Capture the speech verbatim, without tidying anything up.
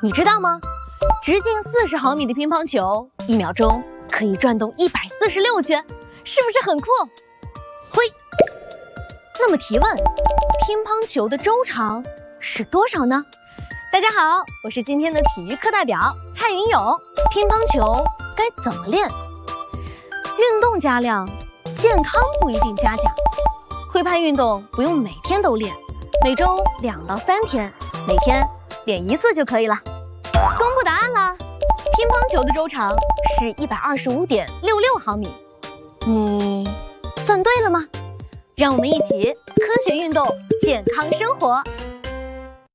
你知道吗？直径四十毫米的乒乓球，一秒钟可以转动一百四十六圈，是不是很酷？挥。那么提问，乒乓球的周长是多少呢？大家好，我是今天的体育课代表蔡云勇。乒乓球该怎么练？运动加量，健康不一定加价。挥拍运动不用每天都练，每周两到三天，每天练一次就可以了。公布答案啦！乒乓球的周长是一百二十五点六六毫米，你算对了吗？让我们一起科学运动，健康生活。